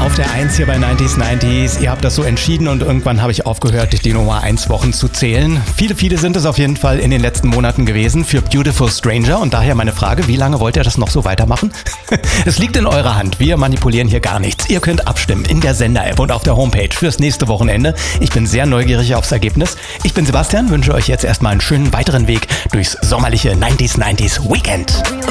Auf der 1 hier bei 90s 90s. Ihr habt das so entschieden und irgendwann habe ich aufgehört, die Nummer 1 Wochen zu zählen. Viele sind es auf jeden Fall in den letzten Monaten gewesen für Beautiful Stranger und daher meine Frage, wie lange wollt ihr das noch so weitermachen? Es liegt in eurer Hand, wir manipulieren hier gar nichts. Ihr könnt abstimmen in der Sender-App und auf der Homepage fürs nächste Wochenende. Ich bin sehr neugierig aufs Ergebnis. Ich bin Sebastian, wünsche euch jetzt erstmal einen schönen weiteren Weg durchs sommerliche 90s 90s Weekend.